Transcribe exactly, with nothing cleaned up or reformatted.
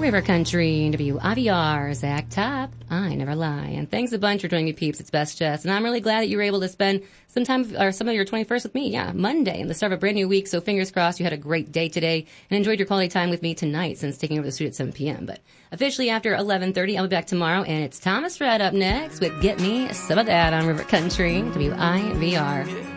River Country, W I V R, Zach Top, I Never Lie. And thanks a bunch for joining me, peeps. It's Best Jess. And I'm really glad that you were able to spend some time, or some of your twenty-first with me. Yeah, Monday, and the start of a brand new week. So fingers crossed you had a great day today and enjoyed your quality time with me tonight since taking over the studio at seven p.m. But officially after eleven thirty, I'll be back tomorrow. And it's Thomas Rhett up next with Get Me Some of That on River Country, W I V R.